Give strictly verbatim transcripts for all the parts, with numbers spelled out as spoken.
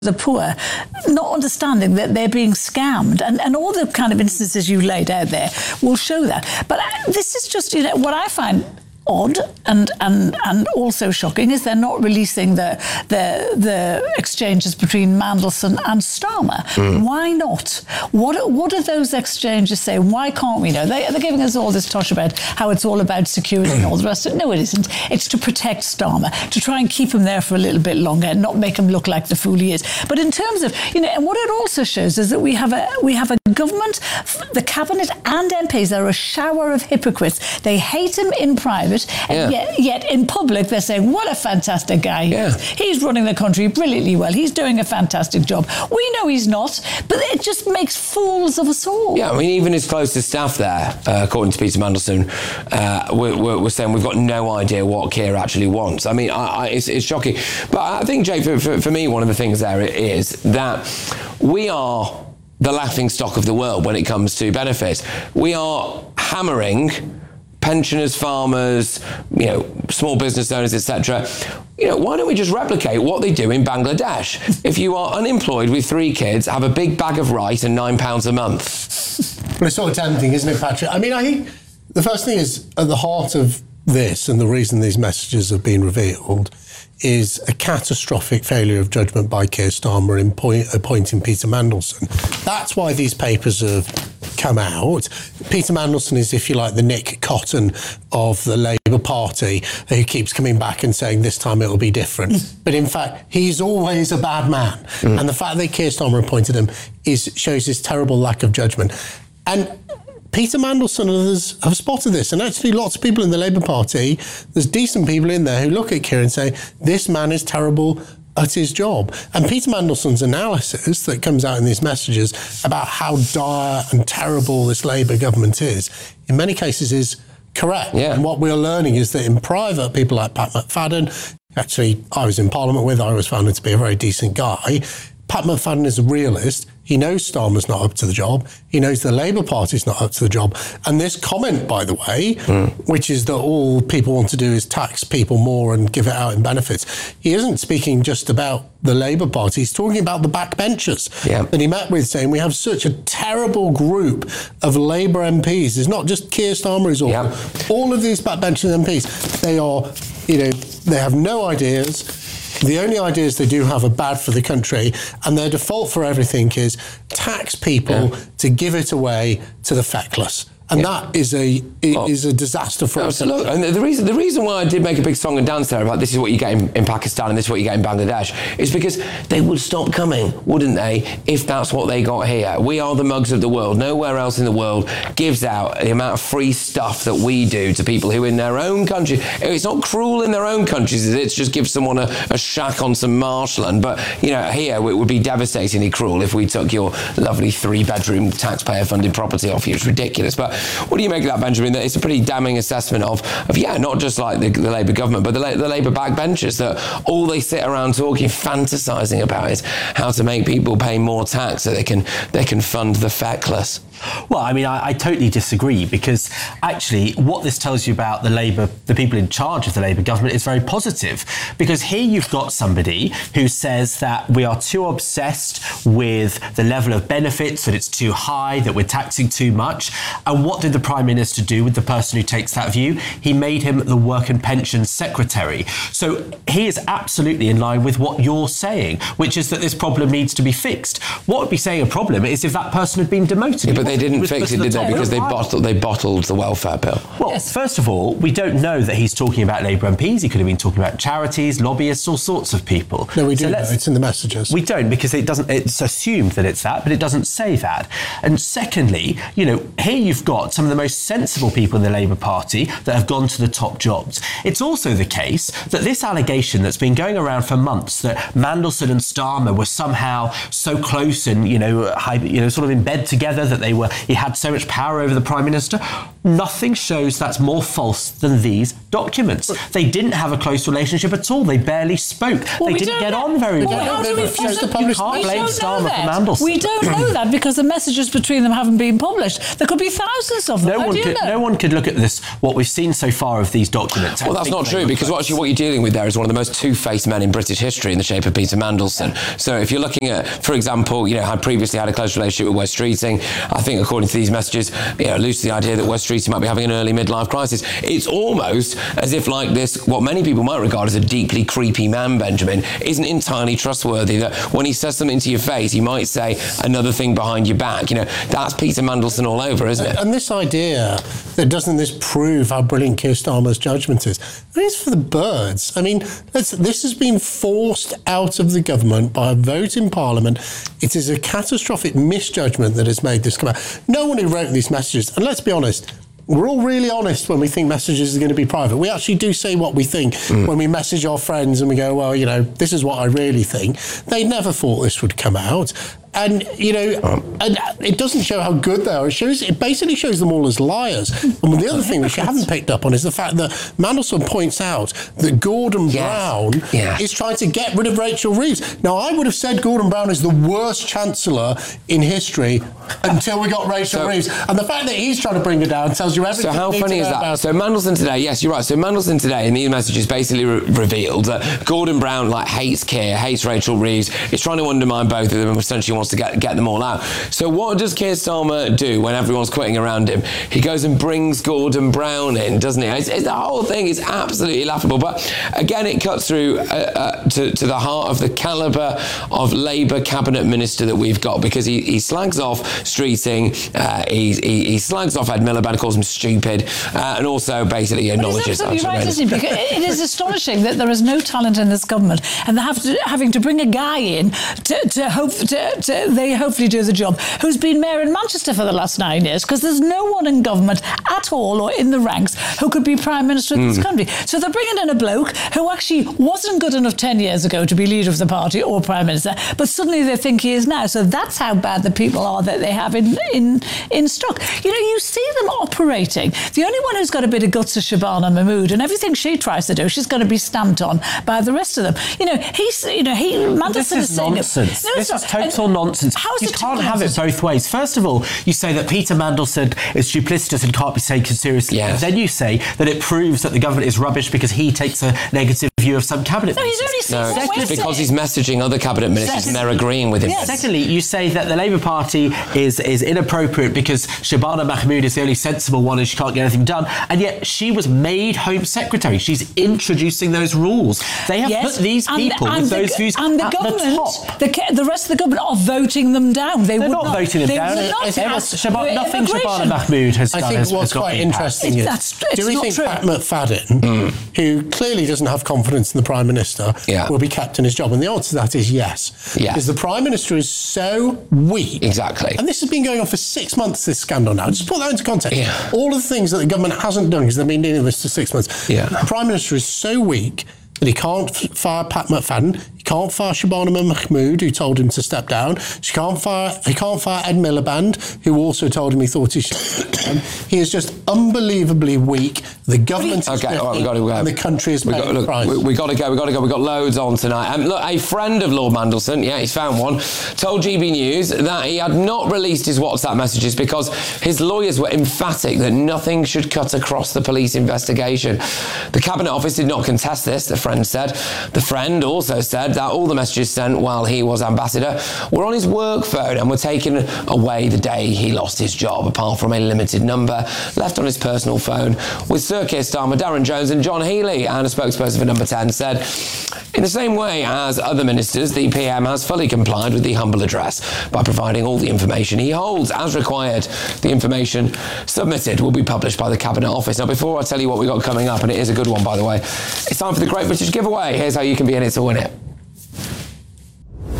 the poor, not understanding that they're being scammed. And, and all the kind of instances you laid out there will show that. But I, this is just, you know, what I find odd and and and also shocking is they're not releasing the the the exchanges between Mandelson and Starmer. Mm. Why not? What what do those exchanges say? Why can't we know? They, they're giving us all this tosh about how it's all about security and all the rest of it. No, it isn't. It's to protect Starmer, to try and keep him there for a little bit longer and not make him look like the fool he is. But in terms of, you know, and what it also shows is that we have a we have a government, the cabinet and M Ps are a shower of hypocrites. They hate him in private. And yeah. yet, yet in public they're saying what a fantastic guy he yeah. is. He's running the country brilliantly well. He's doing a fantastic job. We know he's not, but it just makes fools of us all. Yeah, I mean, even his closest staff there, uh, according to Peter Mandelson, uh, we're, we're saying we've got no idea what Keir actually wants. I mean, I, I, it's, it's shocking. But I think, Jake, for, for, for me, one of the things there is that we are the laughing stock of the world when it comes to benefits. We are hammering pensioners, farmers, you know, small business owners, et cetera. You know, why don't we just replicate what they do in Bangladesh? If you are unemployed with three kids, have a big bag of rice and nine pounds a month. Well, it's sort of tempting, isn't it, Patrick? I mean, I think the first thing is at the heart of this, and the reason these messages have been revealed, is a catastrophic failure of judgment by Keir Starmer in point, appointing Peter Mandelson. That's why these papers have come out. Peter Mandelson is, if you like, the Nick Cotton of the Labour Party, who keeps coming back and saying this time it'll be different. Mm. But in fact, he's always a bad man. Mm. And the fact that Keir Starmer appointed him is shows his terrible lack of judgment. And Peter Mandelson and others have spotted this, and actually lots of people in the Labour Party, there's decent people in there who look at Keir and say, this man is terrible at his job. And Peter Mandelson's analysis that comes out in these messages about how dire and terrible this Labour government is, in many cases is correct. Yeah. And what we're learning is that in private, people like Pat McFadden, actually I was in Parliament with, I always found him to be a very decent guy. Pat McFadden is a realist. He knows Starmer's not up to the job. He knows the Labour Party's not up to the job. And this comment, by the way, mm. which is that all people want to do is tax people more and give it out in benefits, he isn't speaking just about the Labour Party. He's talking about the backbenchers yeah. that he met with, saying we have such a terrible group of Labour M Ps. It's not just Keir Starmer is awful. Yeah. All of these backbenchers M Ps, they are, you know, they have no ideas. The only ideas they do have are bad for the country, and their default for everything is tax people yeah. to give it away to the feckless. And yeah. that is a oh. is a disaster for us. Look, and the reason the reason why I did make a big song and dance there about this is what you get in, in Pakistan and this is what you get in Bangladesh is because they would stop coming, wouldn't they, if that's what they got here. We are the mugs of the world. Nowhere else in the world gives out the amount of free stuff that we do to people who in their own country, it's not cruel in their own countries, is it? It's just give someone a, a shack on some marshland. But, you know, here it would be devastatingly cruel if we took your lovely three-bedroom taxpayer-funded property off you. It's ridiculous. But what do you make of that, Benjamin? That it's a pretty damning assessment of, of yeah, not just like the, the Labour government, but the, the Labour backbenchers, that all they sit around talking, fantasising about is how to make people pay more tax so they can they can fund the feckless. Well, I mean, I, I totally disagree, because actually what this tells you about the Labour, the people in charge of the Labour government is very positive, because here you've got somebody who says that we are too obsessed with the level of benefits, that it's too high, that we're taxing too much. And what did the Prime Minister do with the person who takes that view? He made him the Work and Pensions Secretary. So he is absolutely in line with what you're saying, which is that this problem needs to be fixed. What would be saying a problem is if that person had been demoted. Yeah, but they didn't fix it, did they? Because they bottled, they bottled the welfare bill. Well, yes. First of all, we don't know that he's talking about Labour M Ps. He could have been talking about charities, lobbyists, all sorts of people. No, we do so know. It's in the messages. We don't, because it doesn't. It's assumed that it's that, but it doesn't say that. And secondly, you know, here you've got some of the most sensible people in the Labour Party that have gone to the top jobs. It's also the case that this allegation that's been going around for months, that Mandelson and Starmer were somehow so close and, you know, high, you know, sort of in bed together, that they were, he had so much power over the Prime Minister. Nothing shows that's more false than these documents. They didn't have a close relationship at all. They barely spoke. Well, they we didn't don't get know. on very Well, well. how do we refuse to possibly- publish You can't we blame don't know Starmer for that. Mandelson. We don't know that because the messages between them haven't been published. There could be thousands of them. No How one, do you could, know? no one could look at this, what we've seen so far of these documents. Well, that's not true, because what, actually what you're dealing with there is one of the most two-faced men in British history in the shape of Peter Mandelson. So if you're looking at, for example, you know, had previously had a close relationship with Wes Streeting, I think according to these messages, you know, alludes to the idea that Wes Streeting might be having an early midlife crisis. It's almost as if like this, what many people might regard as a deeply creepy man, Benjamin, isn't entirely trustworthy, that when he says something to your face, he might say another thing behind your back. You know, that's Peter Mandelson all over, isn't it? And this idea that doesn't this prove how brilliant Keir Starmer's judgment is? It is for the birds. I mean, let's, this has been forced out of the government by a vote in Parliament. It is a catastrophic misjudgment that has made this come out. No one who wrote these messages, and let's be honest, we're all really honest when we think messages are going to be private. We actually do say what we think mm. when we message our friends and we go, well, you know, this is what I really think. They never thought this would come out. And, you know, um, and it doesn't show how good they are. It shows, it basically shows them all as liars. And the other thing which you haven't picked up on is the fact that Mandelson points out that Gordon yes. Brown yes. is trying to get rid of Rachel Reeves. Now, I would have said Gordon Brown is the worst Chancellor in history until we got Rachel so, Reeves. And the fact that he's trying to bring her down tells you everything. So how funny is that? So Mandelson today, yes, you're right. So Mandelson today in these messages basically re- revealed that Gordon Brown like hates Keir, hates Rachel Reeves, is trying to undermine both of them and essentially wants to get, get them all out. So what does Keir Starmer do when everyone's quitting around him? He goes and brings Gordon Brown in, doesn't he? It's, it's, the whole thing is absolutely laughable. But again, it cuts through uh, uh, to, to the heart of the calibre of Labour cabinet minister that we've got, because he, he slags off Streeting, uh, he, he, he slags off Ed Miliband, calls him stupid, uh, and also basically acknowledges that. You're right, isn't it? Because it is astonishing that there is no talent in this government, and they have to, having to bring a guy in to, to hope to, to they hopefully do the job, who's been mayor in Manchester for the last nine years, because there's no one in government at all or in the ranks who could be prime minister of mm. this country. So they're bringing in a bloke who actually wasn't good enough ten years ago to be leader of the party or prime minister, but suddenly they think he is now. So that's how bad the people are that they have in in in stock. You know, you see them operating. The only one who's got a bit of guts is Shabana Mahmood, and everything she tries to do, she's going to be stamped on by the rest of them. You know, he's, you know, he. Well, this is nonsense. No, this is total and nonsense. You can't have it both ways. First of all, you say that Peter Mandelson is duplicitous and can't be taken seriously. Yes. Then you say that it proves that the government is rubbish because he takes a negative view of some cabinet no, ministers. He's only no, it's because he's messaging other cabinet ministers and they're agreeing with him. Yes. Secondly, you say that the Labour Party is, is inappropriate because Shabana Mahmood is the only sensible one and she can't get anything done, and yet she was made Home Secretary. She's introducing those rules. They have yes. put these people and, and with the, those views and the at government, the top. The, the rest of the government are voting them down. They They're would not, not voting them they down. Would not It, it was pass Shabana, nothing Shabana Mahmood has I done. think has, what's has quite interesting is, That's, do we think true. Pat McFadden, mm. who clearly doesn't have confidence in the Prime Minister, yeah. will be kept in his job? And the answer to that is yes. Yeah. Because the Prime Minister is so weak. Exactly. And this has been going on for six months, this scandal now. Just put that into context. Yeah. All of the things that the government hasn't done, because they've been dealing with this for six months. Yeah. The Prime Minister is so weak that he can't fire Pat McFadden, he can't fire Shabana Mahmood, who told him to step down. She can't fire, he can't fire Ed Miliband, who also told him he thought he should step down. He is just unbelievably weak. The government is okay, all right, we got to go. and the country is we paying got, look, the price. We, we got to go, we got to go. We've got loads on tonight. Um, look, a friend of Lord Mandelson, yeah, he's found one, told G B News that he had not released his WhatsApp messages because his lawyers were emphatic that nothing should cut across the police investigation. The Cabinet Office did not contest this, the friend said. The friend also said that all the messages sent while he was ambassador were on his work phone and were taken away the day he lost his job, apart from a limited number left on his personal phone with Sir Keir Starmer, Darren Jones and John Healey. And a spokesperson for Number ten said, in the same way as other ministers, the P M has fully complied with the humble address by providing all the information he holds as required. The information submitted will be published by the Cabinet Office. Now, before I tell you what we've got coming up, and it is a good one, by the way, it's time for the Great British Giveaway. Here's how you can be in it to win it.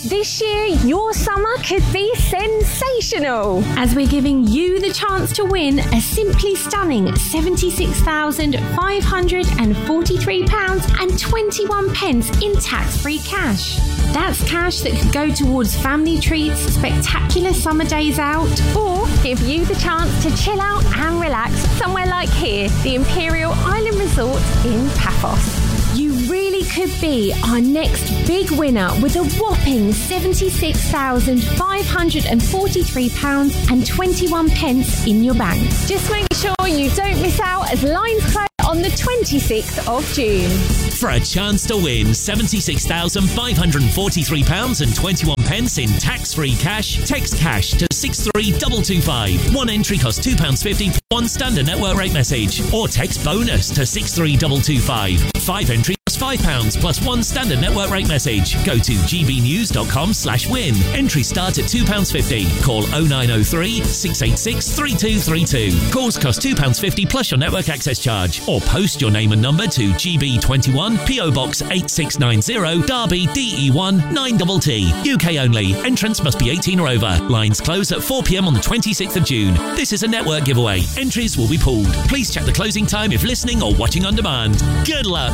This year, your summer could be sensational, as we're giving you the chance to win a simply stunning seventy-six thousand five hundred forty-three pounds and twenty-one pence in tax-free cash. That's cash that could go towards family treats, spectacular summer days out, or give you the chance to chill out and relax somewhere like here, the Imperial Island Resort in Paphos. You really could be our next big winner with a whopping seventy-six thousand five hundred forty-three pounds and twenty-one pence in your bank. Just make sure you don't miss out as lines close on the twenty-sixth of June. For a chance to win seventy-six thousand five hundred forty-three pounds and twenty-one pence in tax-free cash, text cash to six three two two five. One entry costs two pounds fifty for one standard network rate message. Or text bonus to six three two two five. Five entries costs five pounds plus one standard network rate message. Go to gbnews.com slash win. Entries start at two pounds fifty. Call oh nine oh three, six eight six, three two three two. Calls cost two pounds fifty plus your network access charge. Or post your name and number to G B twenty-one, P O Box eight six nine zero, Derby, D E one nine T T. U K only. Entrance must be eighteen or over. Lines close at four p.m. on the twenty-sixth of June. This is a network giveaway. Entries will be pulled. Please check the closing time if listening or watching on demand. Good luck.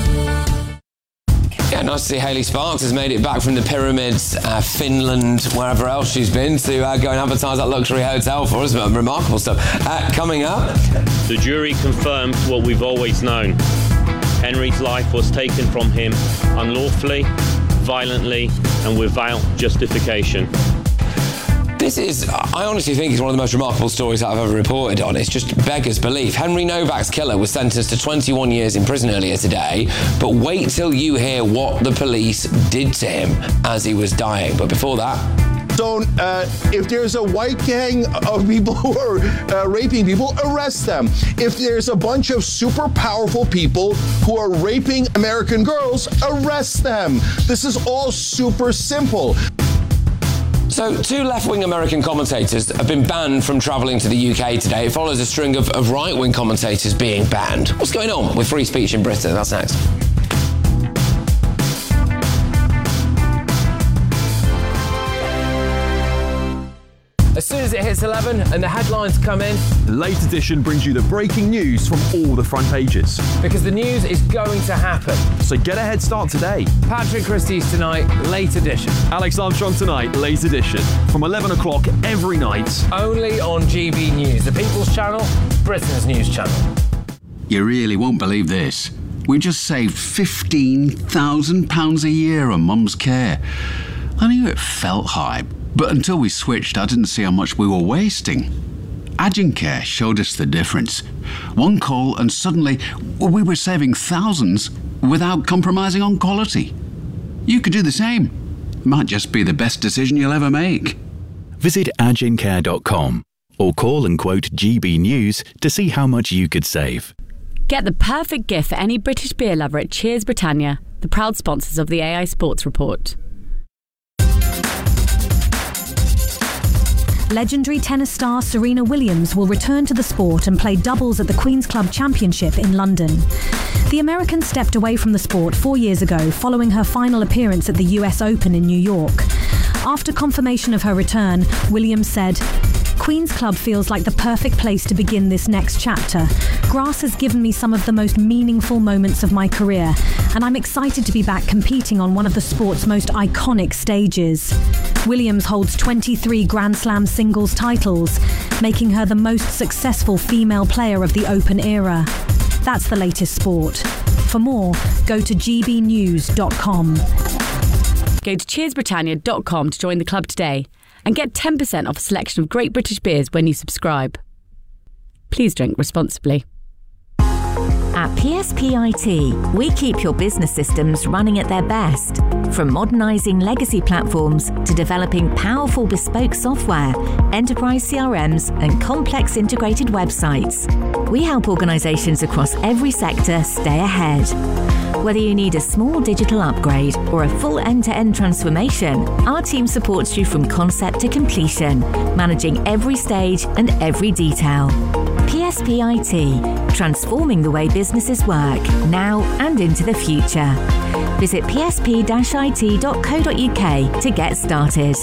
Yeah, nice to see Hayley Sparks has made it back from the pyramids, uh, Finland, wherever else she's been, to uh, go and advertise that luxury hotel for us. Remarkable stuff. Uh, coming up. The jury confirmed what we've always known. Henry's life was taken from him unlawfully, violently, and without justification. This is, I honestly think, it's one of the most remarkable stories I've ever reported on. It's just beggars belief. Henry Novak's killer was sentenced to twenty-one years in prison earlier today, but wait till you hear what the police did to him as he was dying. But before that... So uh, if there's a white gang of people who are uh, raping people, arrest them. If there's a bunch of super powerful people who are raping American girls, arrest them. This is all super simple. So, two left-wing American commentators have been banned from travelling to the U K today. It follows a string of, of right-wing commentators being banned. What's going on with free speech in Britain? That's next. As soon as it hits eleven and the headlines come in, the Late Edition brings you the breaking news from all the front pages. Because the news is going to happen. So get a head start today. Patrick Christie's tonight, Late Edition. Alex Armstrong tonight, Late Edition. From eleven o'clock every night. Only on G B News, the People's Channel, Britain's news channel. You really won't believe this. We just saved fifteen thousand pounds a year on Mum's care. I knew it felt high, but until we switched, I didn't see how much we were wasting. Agincare showed us the difference. One call and suddenly we were saving thousands without compromising on quality. You could do the same. Might just be the best decision you'll ever make. Visit agincare dot com or call and quote G B News to see how much you could save. Get the perfect gift for any British beer lover at Cheers Britannia, the proud sponsors of the A I Sports Report. Legendary tennis star Serena Williams will return to the sport and play doubles at the Queen's Club Championship in London. The American stepped away from the sport four years ago following her final appearance at the U S Open in New York. After confirmation of her return, Williams said, "Queen's Club feels like the perfect place to begin this next chapter. Grass has given me some of the most meaningful moments of my career, and I'm excited to be back competing on one of the sport's most iconic stages." Williams holds twenty-three Grand Slam singles titles, making her the most successful female player of the Open era. That's the latest sport. For more, go to g b news dot com. Go to cheers britannia dot com to join the club today and get ten percent off a selection of great British beers when you subscribe. Please drink responsibly. At P S P I T, we keep your business systems running at their best. From modernising legacy platforms to developing powerful bespoke software, enterprise C R Ms and complex integrated websites. We help organisations across every sector stay ahead. Whether you need a small digital upgrade or a full end-to-end transformation, our team supports you from concept to completion, managing every stage and every detail. P S P I T, transforming the way businesses work now and into the future. Visit p s p dash i t dot co dot u k to get started.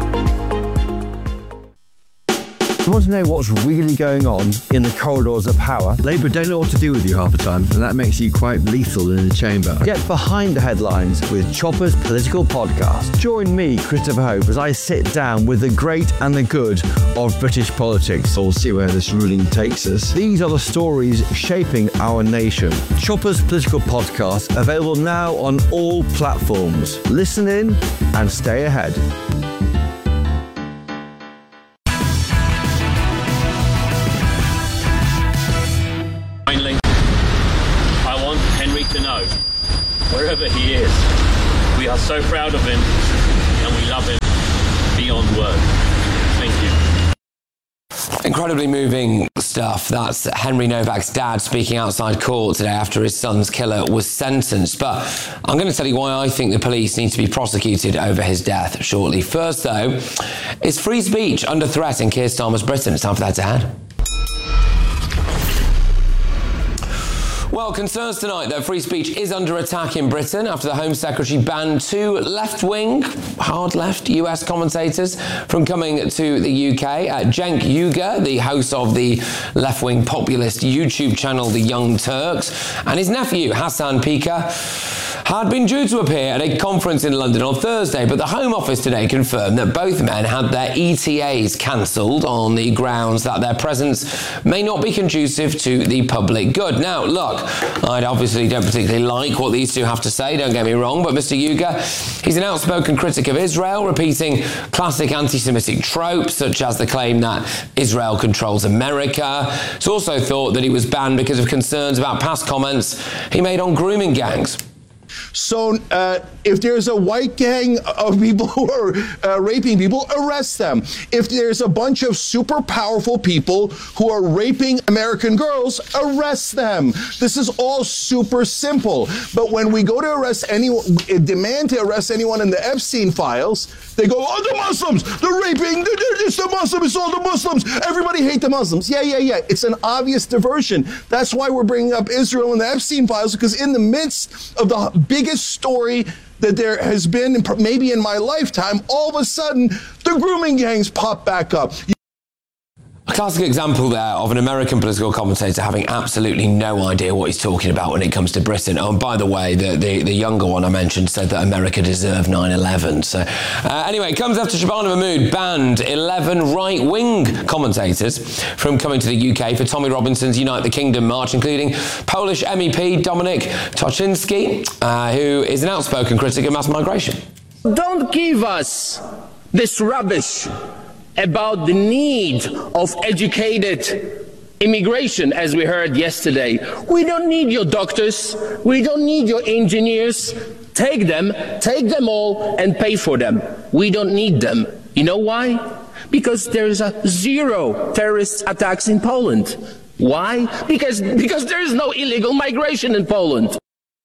You want to know what's really going on in the corridors of power? Labour don't know what to do with you half the time, and that makes you quite lethal in the chamber. Get behind the headlines with Chopper's Political Podcast. Join me, Christopher Hope, as I sit down with the great and the good of British politics. We'll see where this ruling takes us. These are the stories shaping our nation. Chopper's Political Podcast, available now on all platforms. Listen in and stay ahead. Finally, I want Henry to know, wherever he is, we are so proud of him and we love him beyond words. Thank you. Incredibly moving stuff. That's Henry Novak's dad speaking outside court today after his son's killer was sentenced. But I'm going to tell you why I think the police need to be prosecuted over his death shortly. First, though, is free speech under threat in Keir Starmer's Britain? It's time for that to add. Well, concerns tonight that free speech is under attack in Britain after the Home Secretary banned two left-wing, hard-left U S commentators from coming to the U K. Uh, Cenk Uygur, the host of the left-wing populist YouTube channel The Young Turks, and his nephew, Hassan Piker, had been due to appear at a conference in London on Thursday, but the Home Office today confirmed that both men had their E T As cancelled on the grounds that their presence may not be conducive to the public good. Now, look, I obviously don't particularly like what these two have to say, don't get me wrong, but Mister Uygur, he's an outspoken critic of Israel, repeating classic anti-Semitic tropes, such as the claim that Israel controls America. It's also thought that he was banned because of concerns about past comments he made on grooming gangs. So uh, if there's a white gang of people who are uh, raping people, arrest them. If there's a bunch of super powerful people who are raping American girls, arrest them. This is all super simple. But when we go to arrest anyone, demand to arrest anyone in the Epstein files, they go, oh, the Muslims, they're raping, it's the Muslims, it's all the Muslims. Everybody hate the Muslims. Yeah, yeah, yeah. It's an obvious diversion. That's why we're bringing up Israel and the Epstein files, because in the midst of the biggest story that there has been maybe in my lifetime, all of a sudden the grooming gangs pop back up. A classic example there of an American political commentator having absolutely no idea what he's talking about when it comes to Britain. Oh, and by the way, the, the, the younger one I mentioned said that America deserved nine eleven. So uh, anyway, it comes after Shabana Mahmood banned eleven right-wing commentators from coming to the U K for Tommy Robinson's Unite the Kingdom march, including Polish M E P Dominik Toczynski, uh, who is an outspoken critic of mass migration. Don't give us this rubbish about the need of educated immigration, as we heard yesterday. We don't need your doctors. We don't need your engineers. Take them, take them all and pay for them. We don't need them. You know why? Because there is a zero terrorist attacks in Poland. Why? Because, because there is no illegal migration in Poland.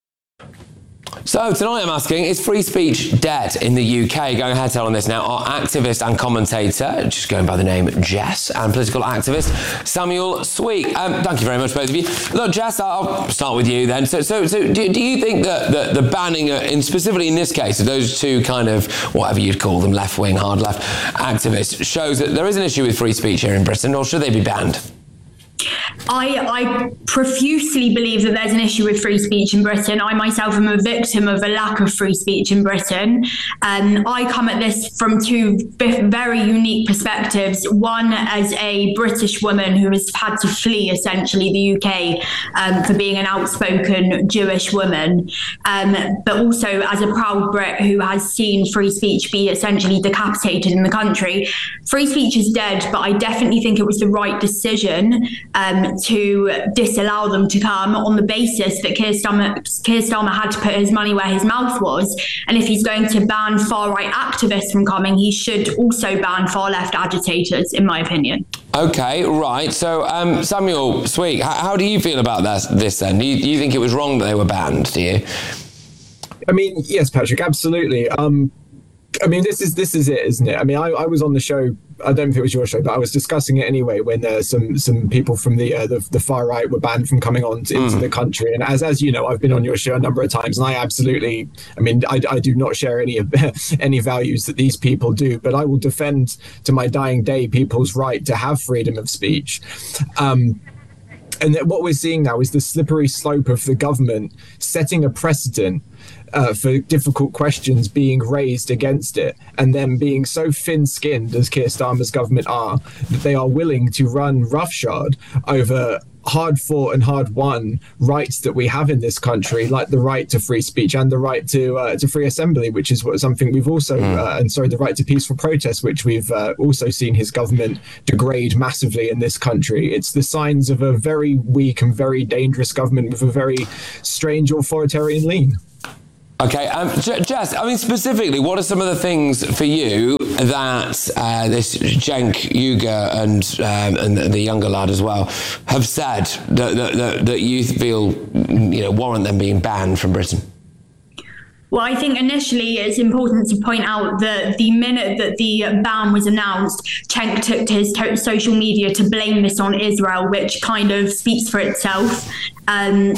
So tonight I'm asking, is free speech dead in the U K? Going ahead to tell on this now, our activist and commentator, just going by the name Jess, and political activist Samuel Sweek. Um, thank you very much, both of you. Look, Jess, I'll start with you then. So, so, so do, do you think that the, the banning, uh, in specifically in this case, of those two kind of, whatever you'd call them, left-wing, hard-left activists, shows that there is an issue with free speech here in Britain, or should they be banned? I, I profusely believe that there's an issue with free speech in Britain. I myself am a victim of a lack of free speech in Britain. Um, I come at this from two very unique perspectives. One, as a British woman who has had to flee essentially the U K um, for being an outspoken Jewish woman, um, but also as a proud Brit who has seen free speech be essentially decapitated in the country. Free speech is dead, but I definitely think it was the right decision Um, to disallow them to come on the basis that Keir Starmer, Keir Starmer had to put his money where his mouth was. And if he's going to ban far-right activists from coming, he should also ban far-left agitators, in my opinion. Okay, right. So, um, Samuel Sweek, how, how do you feel about this, this then? Do you, do you think it was wrong that they were banned, do you? I mean, yes, Patrick, absolutely. Um, I mean, this is this is it, isn't it? I mean, I, I was on the show I don't think it was your show, but I was discussing it anyway when uh, some some people from the, uh, the the far right were banned from coming on to, into mm. the country. And as as you know, I've been on your show a number of times, and I absolutely, I mean, I, I do not share any of any values that these people do, but I will defend to my dying day people's right to have freedom of speech. Um, and that what we're seeing now is the slippery slope of the government setting a precedent Uh, for difficult questions being raised against it, and then being so thin-skinned, as Keir Starmer's government are, that they are willing to run roughshod over hard-fought and hard-won rights that we have in this country, like the right to free speech and the right to uh, to free assembly, which is what something we've also, mm. uh, and sorry, the right to peaceful protest, which we've uh, also seen his government degrade massively in this country. It's the signs of a very weak and very dangerous government with a very strange authoritarian lean. Okay, um, Jess, I mean, specifically, what are some of the things for you that uh, this Cenk Uygur and um, and the younger lad as well have said that, that, that you feel, you know, warrant them being banned from Britain? Well, I think initially it's important to point out that the minute that the ban was announced, Cenk took to his to- social media to blame this on Israel, which kind of speaks for itself. Um,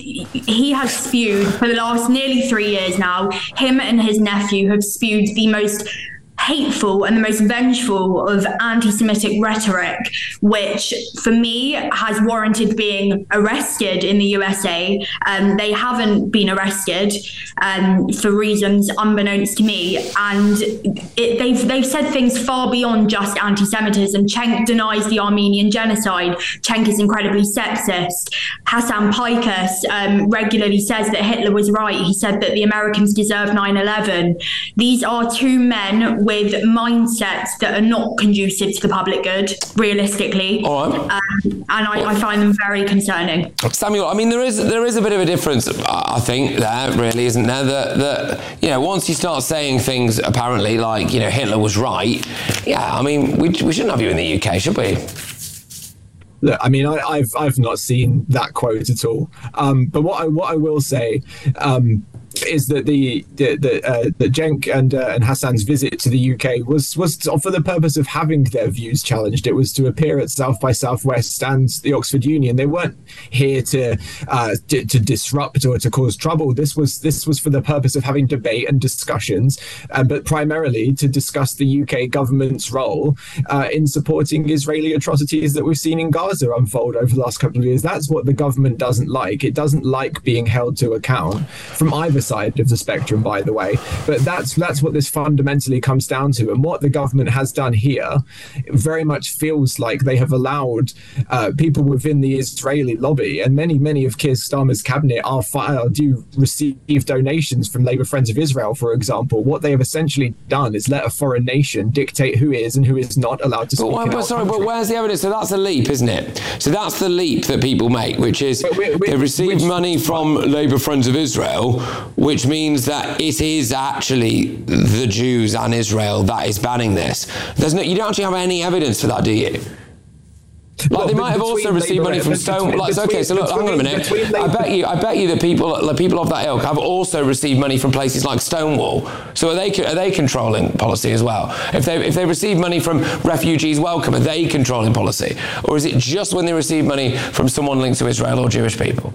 he has spewed for the last nearly three years now. Him and his nephew have spewed the most hateful and the most vengeful of anti-Semitic rhetoric, which for me has warranted being arrested in the U S A. Um, they haven't been arrested um, for reasons unbeknownst to me, and it, they've they've said things far beyond just anti-Semitism. Cenk denies the Armenian genocide. Cenk is incredibly sexist. Hassan Pikus um, regularly says that Hitler was right. He said that the Americans deserve nine eleven. These are two men with with mindsets that are not conducive to the public good, realistically. All right. Um, and I, I find them very concerning. Samuel, I mean, there is there is a bit of a difference, I think, there really, isn't there? That, that you know, once you start saying things, apparently, like, you know, Hitler was right, yeah, I mean, we, we shouldn't have you in the U K, should we? Look, I mean, I, I've I've not seen that quote at all. Um, but what I what I will say um, is that the the, the uh, that Cenk and uh, and Hassan's visit to the U K was was for the purpose of having their views challenged. It was to appear at South by Southwest and the Oxford Union. They weren't here to uh, to, to disrupt or to cause trouble. This was this was for the purpose of having debate and discussions, uh, but primarily to discuss the U K government's role uh, in supporting Israeli atrocities that we've seen in Gaza unfold over the last couple of years. That's what the government doesn't like. It doesn't like being held to account from either side of the spectrum, by the way. But that's that's what this fundamentally comes down to. And what the government has done here very much feels like they have allowed uh, people within the Israeli lobby, and many, many of Keir Starmer's cabinet are uh, do receive donations from Labour Friends of Israel, for example. What they have essentially done is let a foreign nation dictate who is and who is not allowed to speak. But, in but, our sorry, country. but where's the evidence? So that's a leap, isn't it? So that's the leap that people make, which is we, we, they receive which, money from Labour Friends of Israel, which means that it is actually the Jews and Israel that is banning this. There's no, you don't actually have any evidence for that, do you? Like well, they might have also received Labour, money from Stone. Like, between, okay, so look, between, hang on a minute. I bet you, I bet you that people, the people of that ilk have also received money from places like Stonewall. So are they are they controlling policy as well? If they if they receive money from Refugees Welcome, are they controlling policy, or is it just when they receive money from someone linked to Israel or Jewish people?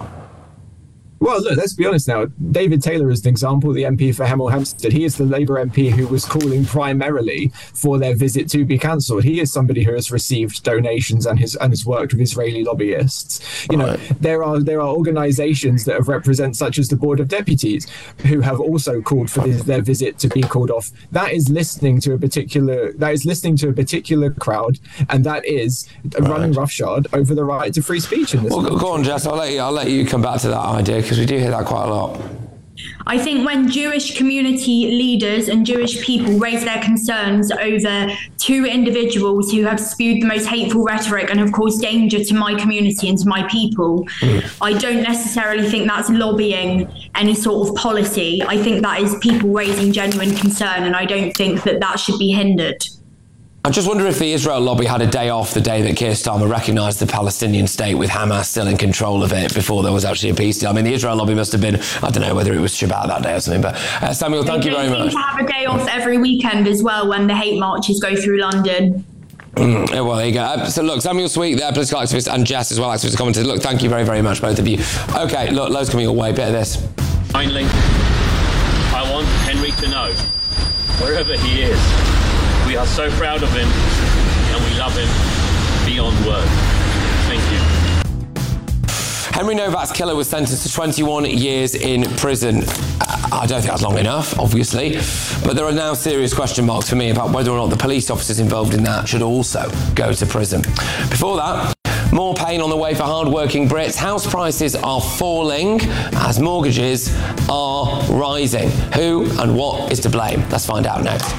Well, look, let's be honest now. David Taylor is an example, the M P for Hemel Hempstead. He is the Labour M P who was calling primarily for their visit to be cancelled. He is somebody who has received donations and has and has worked with Israeli lobbyists. You know, right. there are there are organisations that have represent, such as the Board of Deputies, who have also called for this, their visit to be called off. That is listening to a particular that is listening to a particular crowd, and that is right. running roughshod over the right to free speech in this. Well, country. go on, Jess. I'll let you. I'll let you come back to that idea, because we do hear that quite a lot. I think when Jewish community leaders and Jewish people raise their concerns over two individuals who have spewed the most hateful rhetoric and have caused danger to my community and to my people, mm. I don't necessarily think that's lobbying any sort of policy. I think that is people raising genuine concern, and I don't think that that should be hindered. I just wonder if the Israel lobby had a day off the day that Keir Starmer recognised the Palestinian state with Hamas still in control of it before there was actually a peace deal. I mean, the Israel lobby must have been, I don't know whether it was Shabbat that day or something, but uh, Samuel, thank they you very much. They seem to have a day off every weekend as well when the hate marches go through London. Mm, well, there you go. Uh, so look, Samuel Sweet there, political activist, and Jess as well, activist commented. Look, thank you very, very much, both of you. Okay, look, loads coming your way. Bit of this. Finally, I want Henry to know, wherever he is, we are so proud of him and we love him beyond words. Thank you. Henry Novak's killer was sentenced to twenty-one years in prison. I don't think that's long enough, obviously, but there are now serious question marks for me about whether or not the police officers involved in that should also go to prison. Before that, more pain on the way for hard-working Brits. House prices are falling as mortgages are rising. Who and what is to blame? Let's find out next.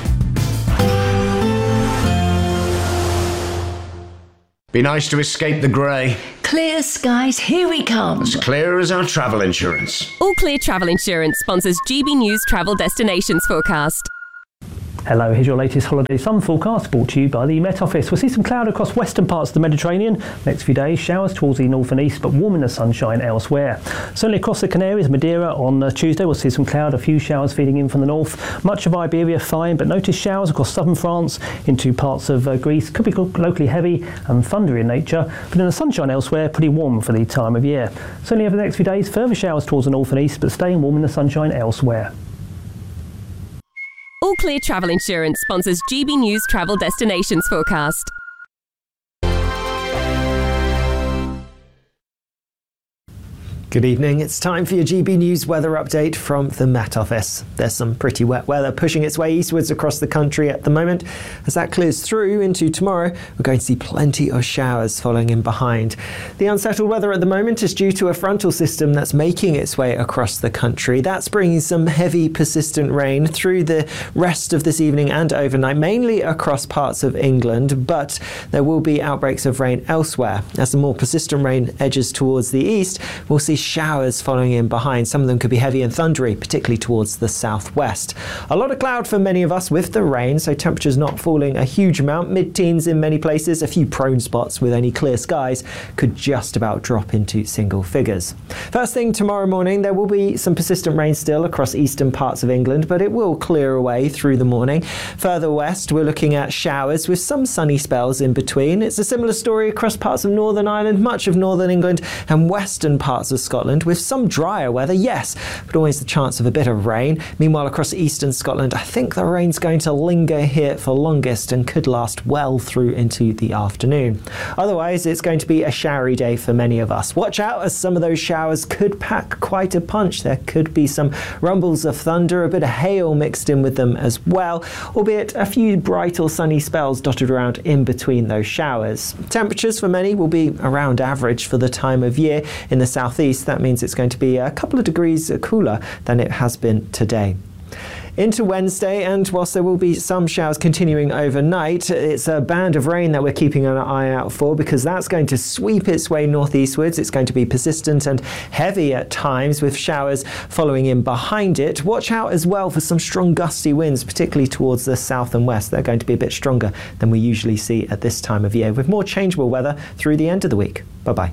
Be nice to escape the grey. Clear skies, here we come. As clear as our travel insurance. All Clear Travel Insurance sponsors G B News Travel Destinations Forecast. Hello, here's your latest holiday sun forecast brought to you by the Met Office. We'll see some cloud across western parts of the Mediterranean. Next few days, showers towards the north and east, but warm in the sunshine elsewhere. Certainly across the Canaries, Madeira on uh, Tuesday, we'll see some cloud, a few showers feeding in from the north. Much of Iberia fine, but notice showers across southern France into parts of uh, Greece. Could be locally heavy and thundery in nature, but in the sunshine elsewhere, pretty warm for the time of year. Certainly over the next few days, further showers towards the north and east, but staying warm in the sunshine elsewhere. All Clear Travel Insurance sponsors G B News Travel Destinations Forecast. Good evening, it's time for your G B News weather update from the Met Office. There's some pretty wet weather pushing its way eastwards across the country at the moment. As that clears through into tomorrow, we're going to see plenty of showers following in behind. The unsettled weather at the moment is due to a frontal system that's making its way across the country. That's bringing some heavy, persistent rain through the rest of this evening and overnight, mainly across parts of England, but there will be outbreaks of rain elsewhere. As the more persistent rain edges towards the east, we'll see showers following in behind. Some of them could be heavy and thundery, particularly towards the southwest. A lot of cloud for many of us with the rain, so temperatures not falling a huge amount, mid-teens in many places. A few prone spots with only clear skies could just about drop into single figures. First thing tomorrow morning, there will be some persistent rain still across eastern parts of England, but it will clear away through the morning. Further west, we're looking at showers with some sunny spells in between. It's a similar story across parts of Northern Ireland, much of Northern England and western parts of Scotland, with some drier weather, yes, but always the chance of a bit of rain. Meanwhile, across eastern Scotland, I think the rain's going to linger here for longest and could last well through into the afternoon. Otherwise, it's going to be a showery day for many of us. Watch out, as some of those showers could pack quite a punch. There could be some rumbles of thunder, a bit of hail mixed in with them as well, albeit a few bright or sunny spells dotted around in between those showers. Temperatures for many will be around average for the time of year. In the southeast, that means it's going to be a couple of degrees cooler than it has been today. Into Wednesday, and whilst there will be some showers continuing overnight, it's a band of rain that we're keeping an eye out for, because that's going to sweep its way northeastwards. It's going to be persistent and heavy at times, with showers following in behind it. Watch out as well for some strong gusty winds, particularly towards the south and west. They're going to be a bit stronger than we usually see at this time of year, with more changeable weather through the end of the week. Bye-bye.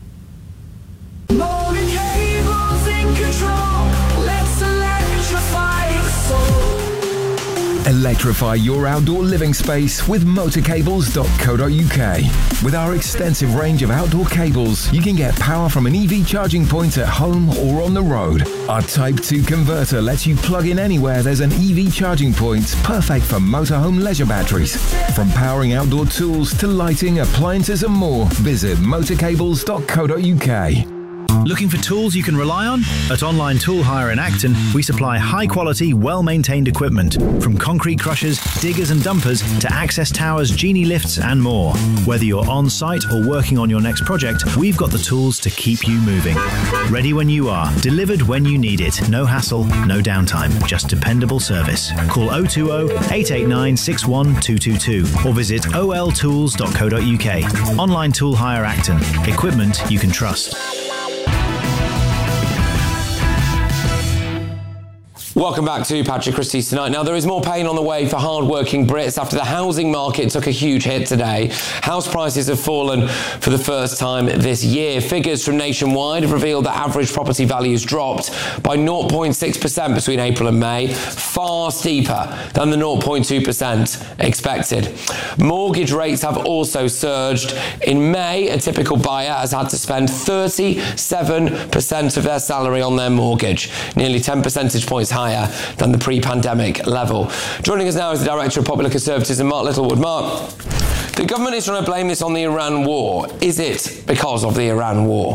Electrify your outdoor living space with motor cables dot co dot U K. With our extensive range of outdoor cables, you can get power from an E V charging point at home or on the road. Our Type two converter lets you plug in anywhere there's an E V charging point, perfect for motorhome leisure batteries. From powering outdoor tools to lighting, appliances and more, visit motor cables dot co dot U K. Looking for tools you can rely on? At Online Tool Hire in Acton, we supply high-quality, well-maintained equipment, from concrete crushers, diggers and dumpers to access towers, genie lifts and more. Whether you're on-site or working on your next project, we've got the tools to keep you moving. Ready when you are, delivered when you need it. No hassle, no downtime, just dependable service. Call oh two oh, eight eight nine, six one two two two or visit o l tools dot co dot U K. Online Tool Hire Acton. Equipment you can trust. Welcome back to Patrick Christie's Tonight. Now, there is more pain on the way for hard-working Brits after the housing market took a huge hit today. House prices have fallen for the first time this year. Figures from Nationwide have revealed that average property values dropped by zero point six percent between April and May, far steeper than the zero point two percent expected. Mortgage rates have also surged. In May, a typical buyer has had to spend thirty-seven percent of their salary on their mortgage, nearly ten percentage points higher than the pre-pandemic level. Joining us now is the Director of Popular Conservatism, Mark Littlewood. Mark, the government is trying to blame this on the Iran war. Is it because of the Iran war?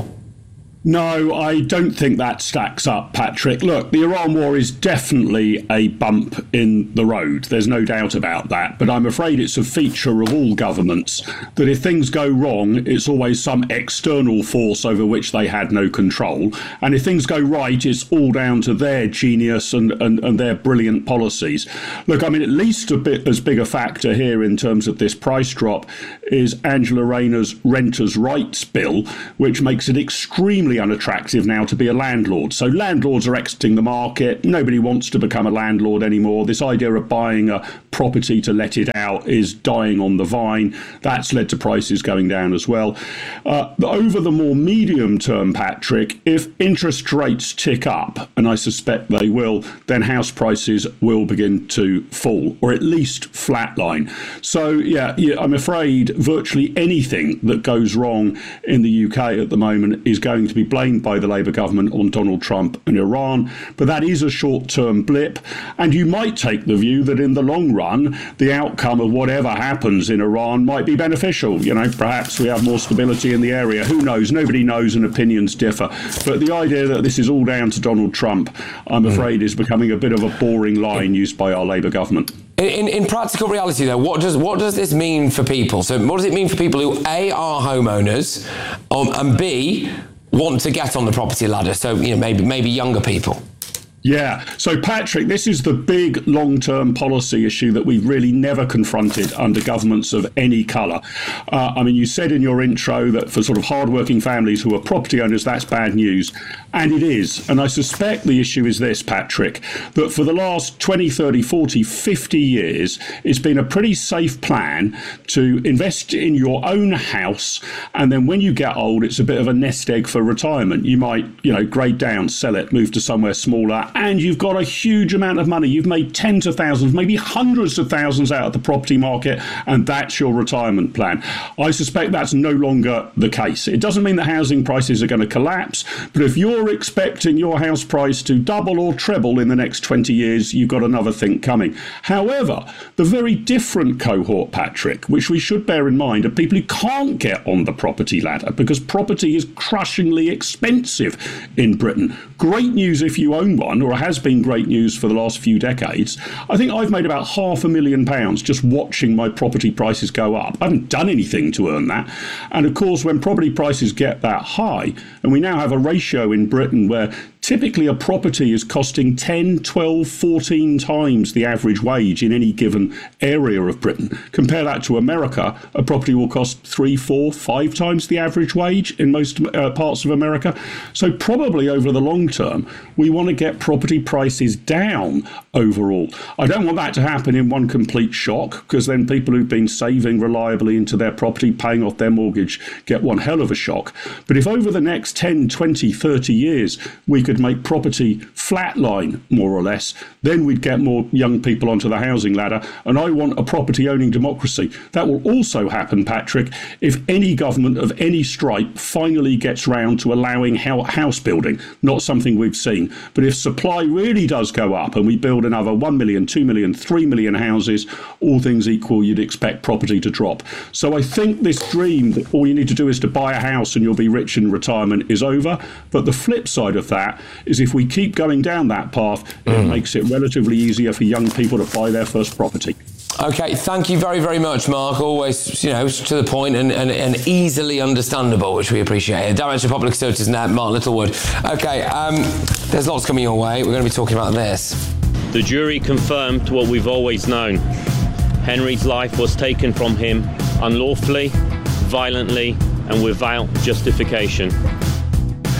No, I don't think that stacks up, Patrick. Look, the Iran war is definitely a bump in the road. There's no doubt about that. But I'm afraid it's a feature of all governments that if things go wrong, it's always some external force over which they had no control. And if things go right, it's all down to their genius and, and, and their brilliant policies. Look, I mean, at least a bit as big a factor here in terms of this price drop is Angela Rayner's Renters' Rights Bill, which makes it extremely unattractive now to be a landlord. So landlords are exiting the market. Nobody wants to become a landlord anymore. This idea of buying a property to let it out is dying on the vine. That's led to prices going down as well. Uh, over the more medium term, Patrick, if interest rates tick up, and I suspect they will, then house prices will begin to fall, or at least flatline. So, yeah, yeah I'm afraid virtually anything that goes wrong in the U K at the moment is going to be blamed by the Labour government on Donald Trump and Iran, but that is a short-term blip, and you might take the view that in the long run, the outcome of whatever happens in Iran might be beneficial. You know, perhaps we have more stability in the area. Who knows? Nobody knows, and opinions differ. But the idea that this is all down to Donald Trump, I'm afraid, is becoming a bit of a boring line used by our Labour government. In, in, in practical reality, though, what does what does this mean for people? So what does it mean for people who, A, are homeowners, um, and B, want to get on the property ladder? So, you know, maybe maybe younger people. Yeah. So, Patrick, this is the big long-term policy issue that we've really never confronted under governments of any colour. Uh, I mean, you said in your intro that for sort of hard-working families who are property owners, that's bad news. And it is. And I suspect the issue is this, Patrick, that for the last twenty, thirty, forty, fifty years, it's been a pretty safe plan to invest in your own house. And then when you get old, it's a bit of a nest egg for retirement. You might, you know, grade down, sell it, move to somewhere smaller, and you've got a huge amount of money. You've made tens of thousands, maybe hundreds of thousands out of the property market, and that's your retirement plan. I suspect that's no longer the case. It doesn't mean that housing prices are going to collapse, but if you're expecting your house price to double or treble in the next twenty years, you've got another thing coming. However, the very different cohort, Patrick, which we should bear in mind, are people who can't get on the property ladder because property is crushingly expensive in Britain. Great news if you own one, or has been great news for the last few decades. I think I've made about half a million pounds just watching my property prices go up. I haven't done anything to earn that. And of course, when property prices get that high, and we now have a ratio in Britain where typically a property is costing ten, twelve, fourteen times the average wage in any given area of Britain. Compare that to America, a property will cost three, four, five times the average wage in most uh, parts of America. So probably over the long term, we want to get property prices down overall. I don't want that to happen in one complete shock, because then people who've been saving reliably into their property, paying off their mortgage, get one hell of a shock. But if over the next ten, twenty, thirty years, we could make property flatline, more or less, then we'd get more young people onto the housing ladder. And I want a property owning democracy. That will also happen, Patrick, if any government of any stripe finally gets round to allowing house building, not something we've seen. But if supply really does go up and we build another one million, two million, three million houses, all things equal, you'd expect property to drop. So I think this dream that all you need to do is to buy a house and you'll be rich in retirement is over. But the flip side of that is if we keep going down that path, mm. it makes it relatively easier for young people to buy their first property. Okay, thank you very, very much, Mark. Always, you know, to the point and, and, and easily understandable, which we appreciate. Director of Public Services now, Mark Littlewood. Okay, um, there's lots coming your way. We're going to be talking about this. The jury confirmed what we've always known. Henry's life was taken from him unlawfully, violently, and without justification.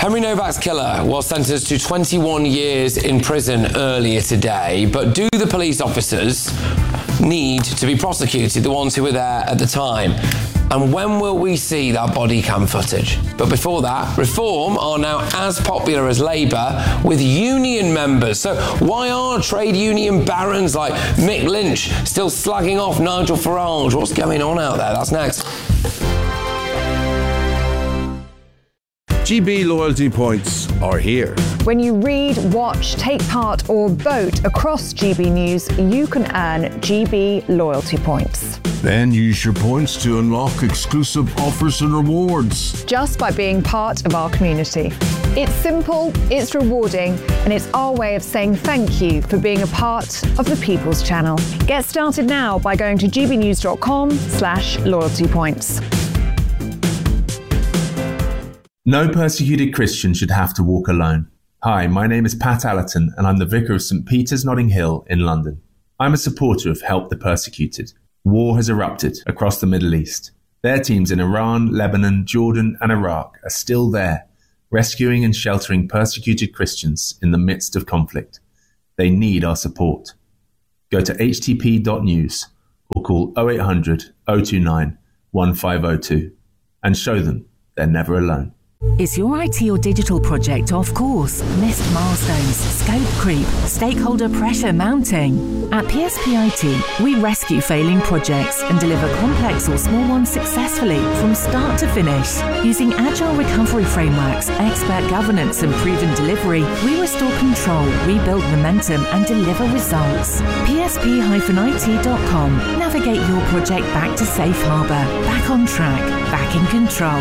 Henry Novak's killer was sentenced to twenty-one years in prison earlier today, but do the police officers need to be prosecuted, the ones who were there at the time? And when will we see that body cam footage? But before that, Reform are now as popular as Labour with union members. So why are trade union barons like Mick Lynch still slagging off Nigel Farage? What's going on out there? That's next. G B loyalty points are here. When you read, watch, take part or vote across G B News, you can earn G B loyalty points. Then use your points to unlock exclusive offers and rewards. Just by being part of our community. It's simple, it's rewarding, and it's our way of saying thank you for being a part of the People's Channel. Get started now by going to gbnews.com slash loyalty points. No persecuted Christian should have to walk alone. Hi, my name is Pat Allerton and I'm the Vicar of St Peter's Notting Hill in London. I'm a supporter of Help the Persecuted. War has erupted across the Middle East. Their teams in Iran, Lebanon, Jordan and Iraq are still there, rescuing and sheltering persecuted Christians in the midst of conflict. They need our support. Go to h t p dot news or call oh eight hundred, oh two nine, one five oh two and show them they're never alone. Is your I T or digital project off course? Missed milestones, scope creep, stakeholder pressure mounting? At P S P I T, we rescue failing projects and deliver complex or small ones successfully from start to finish. Using agile recovery frameworks, expert governance and proven delivery, we restore control, rebuild momentum and deliver results. P S P I T dot com. Navigate your project back to safe harbour, back on track, back in control.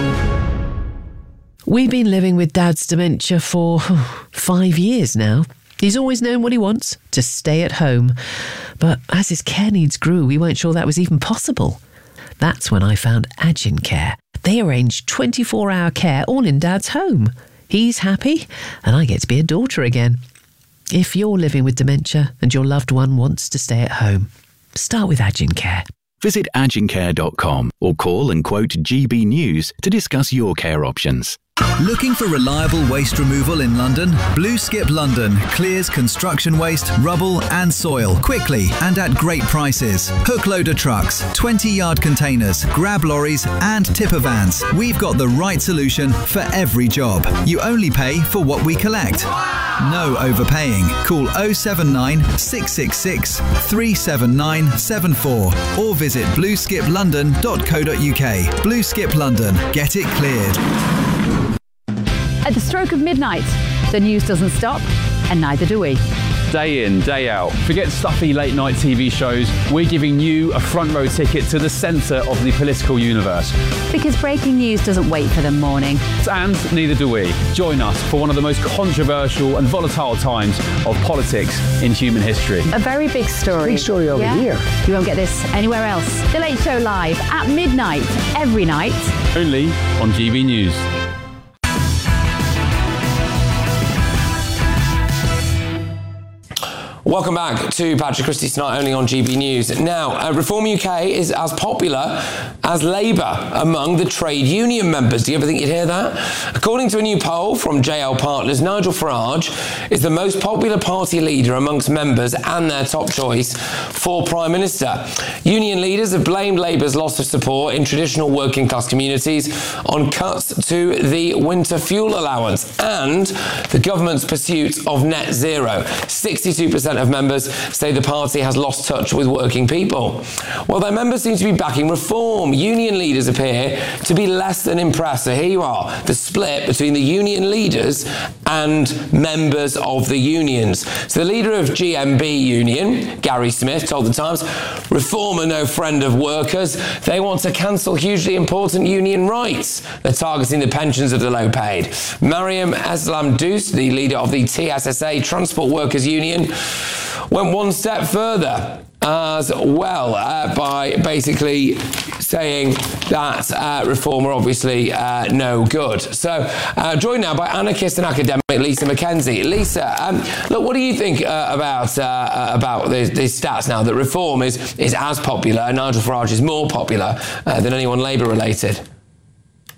We've been living with Dad's dementia for oh, five years now. He's always known what he wants, to stay at home. But as his care needs grew, we weren't sure that was even possible. That's when I found Agin Care. They arrange twenty-four hour care all in Dad's home. He's happy, and I get to be a daughter again. If you're living with dementia and your loved one wants to stay at home, start with Agin Care. Visit agin care dot com or call and quote G B News to discuss your care options. Looking for reliable waste removal in London? Blue Skip London clears construction waste, rubble and soil quickly and at great prices. Hook loader trucks, twenty yard containers, grab lorries and tipper vans. We've got the right solution for every job. You only pay for what we collect. No overpaying. Call oh seven nine, six six six, three seven nine seven four or visit blue skip london dot co dot uk. Blue Skip London. Get it cleared. At the stroke of midnight, the news doesn't stop, and neither do we. Day in, day out. Forget stuffy late night T V shows. We're giving you a front row ticket to the centre of the political universe. Because breaking news doesn't wait for the morning. And neither do we. Join us for one of the most controversial and volatile times of politics in human history. A very big story. Big story over yeah? here. You won't get this anywhere else. The Late Show live at midnight every night. Only on G B News. Welcome back to Patrick Christie's Tonight, only on G B News. Now, uh, Reform U K is as popular as Labour among the trade union members. Do you ever think you'd hear that? According to a new poll from J L Partners, Nigel Farage is the most popular party leader amongst members and their top choice for Prime Minister. Union leaders have blamed Labour's loss of support in traditional working class communities on cuts to the winter fuel allowance and the government's pursuit of net zero. sixty-two percent of members say the party has lost touch with working people. Well, their members seem to be backing reform. Union leaders appear to be less than impressed. So here you are, the split between the union leaders and members of the unions. So the leader of G M B Union, Gary Smith, told the Times, reform are no friend of workers. They want to cancel hugely important union rights. They're targeting the pensions of the low paid. Mariam Eslam Doust, the leader of the T S S A, Transport Workers Union, went one step further as well uh, by basically saying that uh, reform are obviously uh, no good. So, uh, joined now by anarchist and academic Lisa Mackenzie. Lisa, um, look, what do you think uh, about uh, about these, these stats now that reform is is as popular, and Nigel Farage is more popular uh, than anyone Labour related?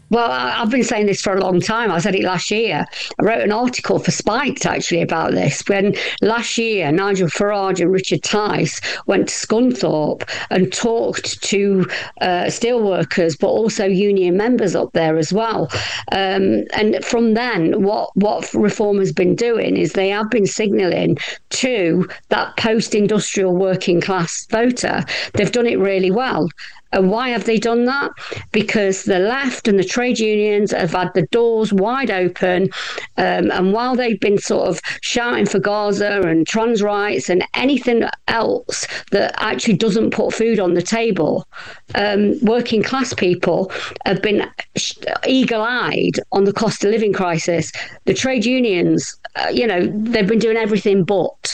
Well, I've been saying this for a long time. I said it last year. I wrote an article for Spiked, actually, about this. When last year, Nigel Farage and Richard Tice went to Scunthorpe and talked to uh, steelworkers, but also union members up there as well. Um, and from then, what, what Reform has been doing is they have been signalling to that post-industrial working class voter. They've done it really well. And why have they done that? Because the left and the trade unions have had the doors wide open. Um, and while they've been sort of shouting for Gaza and trans rights and anything else that actually doesn't put food on the table, um, working class people have been eagle-eyed on the cost of living crisis. The trade unions, uh, you know, they've been doing everything but.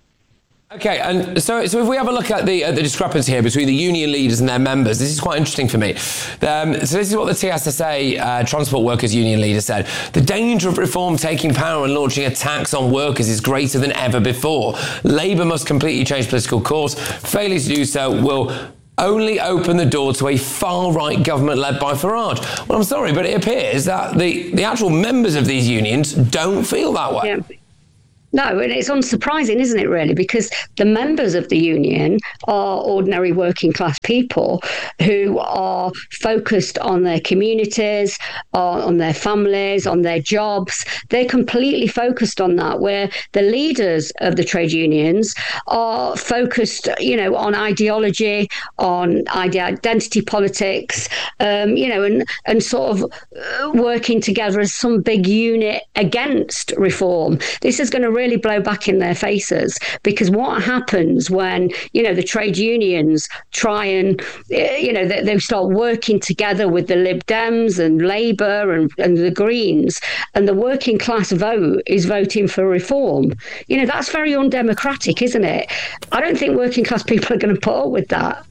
Okay, and so so if we have a look at the uh, the discrepancy here between the union leaders and their members, this is quite interesting for me. Um, so this is what the T S S A uh, Transport Workers Union leader said. The danger of Reform taking power and launching a tax on workers is greater than ever before. Labour must completely change political course. Failure to do so will only open the door to a far-right government led by Farage. Well, I'm sorry, but it appears that the, the actual members of these unions don't feel that way. Yeah. No, and it's unsurprising, isn't it, really? Because the members of the union are ordinary working class people who are focused on their communities, on their families, on their jobs. They're completely focused on that, where the leaders of the trade unions are focused, you know, on ideology, on identity politics, um, you know, and, and sort of working together as some big unit against Reform. This is going to really blow back in their faces, because what happens when, you know, the trade unions try and, you know, they, they start working together with the Lib Dems and Labour and, and the Greens, and the working class vote is voting for Reform. You know, that's very undemocratic, isn't it? I don't think working class people are going to put up with that.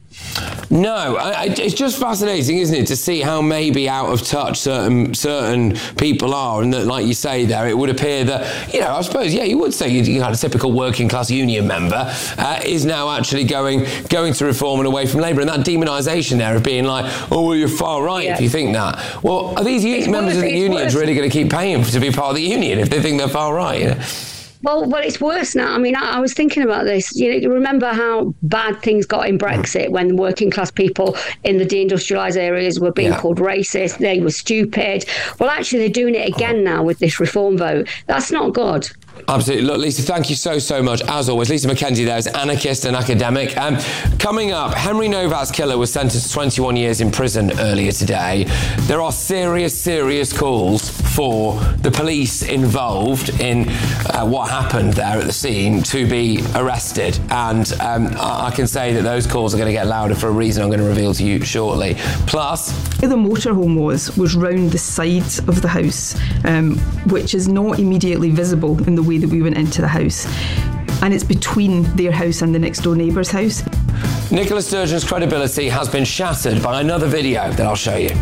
No, I, I, it's just fascinating, isn't it, to see how maybe out of touch certain certain people are, and that, like you say there, it would appear that, you know, I suppose, yeah, you would say you, you had a typical working class union member uh, is now actually going going to Reform and away from Labour, and that demonisation there of being like, oh, well, you're far right yeah. if you think that. Well, are these it's members worse, of the unions worse. really going to keep paying to be part of the union if they think they're far right? You know? Well, well, it's worse now. I mean, I, I was thinking about this. You know, you remember how bad things got in Brexit when working class people in the deindustrialised areas were being yeah. called racist. They were stupid. Well, actually, they're doing it again now with this Reform vote. That's not good. Absolutely. Look, Lisa, thank you so, so much. As always, Lisa McKenzie there is anarchist and academic. Um, coming up, Henry Novak's killer was sentenced to twenty-one years in prison earlier today. There are serious, serious calls for the police involved in uh, what happened there at the scene to be arrested. And um, I-, I can say that those calls are going to get louder for a reason I'm going to reveal to you shortly. Plus, where the motorhome was, was round the sides of the house, um, which is not immediately visible in the way that we went into the house, and it's between their house and the next door neighbour's house. Nicola Sturgeon's credibility has been shattered by another video that I'll show you.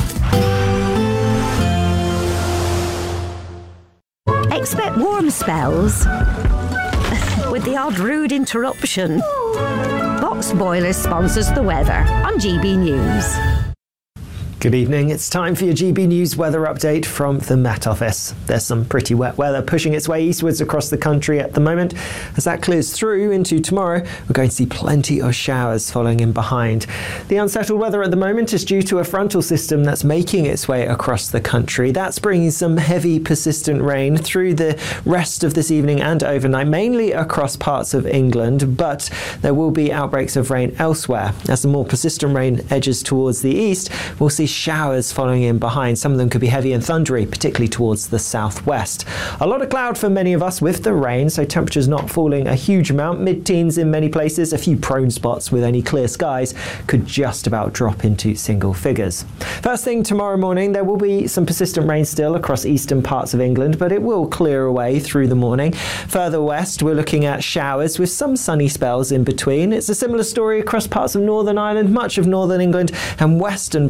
Expect warm spells with the odd rude interruption. Box Boilers sponsors the weather on G B News. Good evening. It's time for your G B News weather update from the Met Office. There's some pretty wet weather pushing its way eastwards across the country at the moment. As that clears through into tomorrow, we're going to see plenty of showers following in behind. The unsettled weather at the moment is due to a frontal system that's making its way across the country. That's bringing some heavy, persistent rain through the rest of this evening and overnight, mainly across parts of England, but there will be outbreaks of rain elsewhere. As the more persistent rain edges towards the east, we'll see showers following in behind. Some of them could be heavy and thundery, particularly towards the southwest. A lot of cloud for many of us with the rain, so temperatures not falling a huge amount. Mid-teens in many places. A few prone spots with only clear skies could just about drop into single figures. First thing tomorrow morning, there will be some persistent rain still across eastern parts of England, but it will clear away through the morning. Further west, we're looking at showers with some sunny spells in between. It's a similar story across parts of Northern Ireland, much of northern England, and western parts of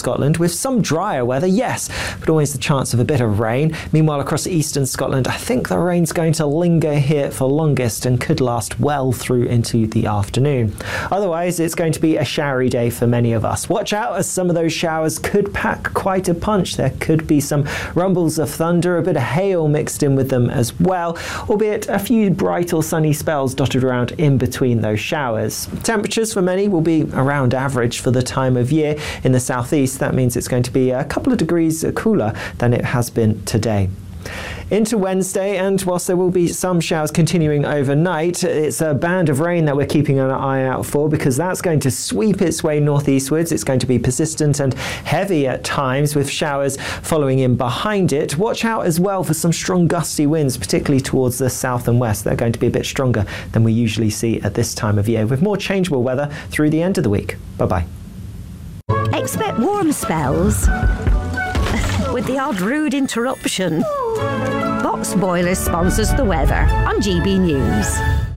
Scotland with some drier weather, yes, but always the chance of a bit of rain. Meanwhile, across eastern Scotland, I think the rain's going to linger here for longest and could last well through into the afternoon. Otherwise, it's going to be a showery day for many of us. Watch out, as some of those showers could pack quite a punch. There could be some rumbles of thunder, a bit of hail mixed in with them as well, albeit a few bright or sunny spells dotted around in between those showers. Temperatures for many will be around average for the time of year. In the southeast, that means it's going to be a couple of degrees cooler than it has been today. Into Wednesday, and whilst there will be some showers continuing overnight, it's a band of rain that we're keeping an eye out for, because that's going to sweep its way northeastwards. It's going to be persistent and heavy at times, with showers following in behind it. Watch out as well for some strong gusty winds, particularly towards the south and west. They're going to be a bit stronger than we usually see at this time of year, with more changeable weather through the end of the week. Bye-bye. Expect warm spells with the odd rude interruption. Box Boilers sponsors the weather on G B News.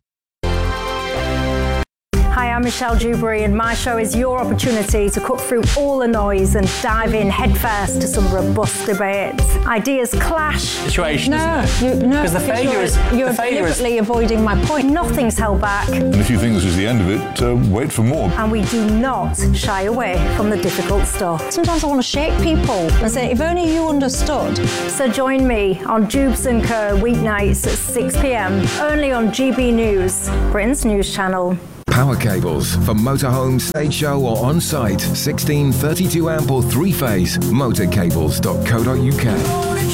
Hi, I'm Michelle Dewberry, and my show is your opportunity to cut through all the noise and dive in headfirst to some robust debates. Ideas clash. Situation, no, isn't it? You, no, because the failure you're, is you're the failure deliberately is... avoiding my point. Nothing's held back. And if you think this is the end of it, uh, wait for more. And we do not shy away from the difficult stuff. Sometimes I want to shake people and say, if only you understood. So join me on Jubes and Co weeknights at six p m, only on G B News, Britain's news channel. Power cables for motorhome, stage show or on-site. sixteen, thirty-two amp or three-phase. motorcables dot co dot uk.